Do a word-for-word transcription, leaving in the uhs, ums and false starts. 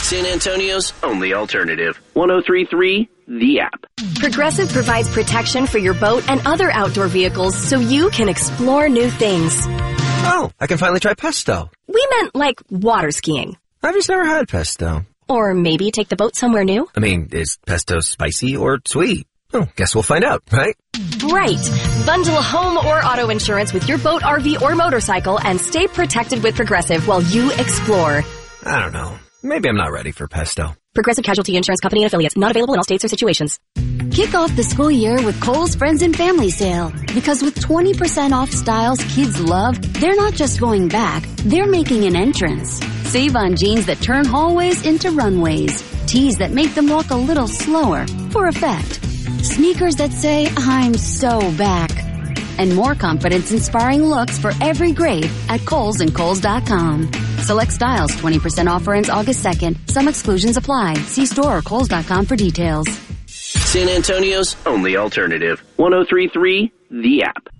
San Antonio's only alternative. one oh three point three The App. Progressive provides protection for your boat and other outdoor vehicles so you can explore new things. Oh, I can finally try pesto. We meant like water skiing. I've just never had pesto. Or maybe take the boat somewhere new. I mean, is pesto spicy or sweet? Oh, guess we'll find out, right? Right. Bundle home or auto insurance with your boat, R V, or motorcycle and stay protected with Progressive while you explore. I don't know. Maybe I'm not ready for pesto. Progressive Casualty Insurance Company and Affiliates. Not available in all states or situations. Kick off the school year with Kohl's Friends and Family Sale. Because with twenty percent off styles kids love, they're not just going back, they're making an entrance. Save on jeans that turn hallways into runways. Tees that make them walk a little slower, for effect. Sneakers that say, I'm so back. And more confidence-inspiring looks for every grade at Kohl's and Kohl's dot com. Select styles, twenty percent offer ends August second. Some exclusions apply. See store or Kohl's dot com for details. San Antonio's only alternative. one oh three point three The App.